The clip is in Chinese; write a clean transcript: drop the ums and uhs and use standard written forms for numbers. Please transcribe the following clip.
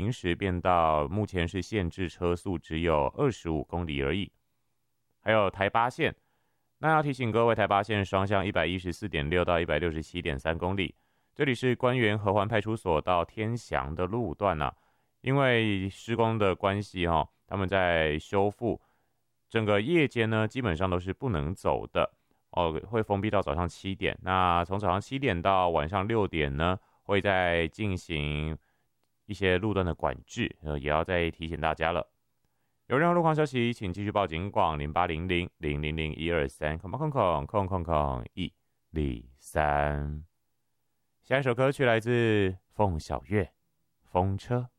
临时变到目前是限制车速只有25公里而已。还有台八线，那要提醒各位，台八线双向 114.6 到 167.3 公里，这里是官员合环派出所到天祥的路段啊，因为施工的关系他们在修复，整个夜间呢基本上都是不能走的会封闭到早上7点。那从早上7点到晚上6点呢，会再进行一些路段的管制，也要再提醒大家了。有任何路况消息，请继续报警广0800000123103。下一首歌曲来自凤小岳，风车。